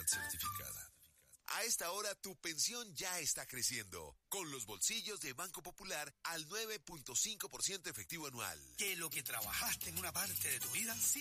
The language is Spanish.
certificada. A esta hora tu pensión ya está creciendo, con los bolsillos de Banco Popular al 9.5% efectivo anual. Que lo que trabajaste en una parte de tu vida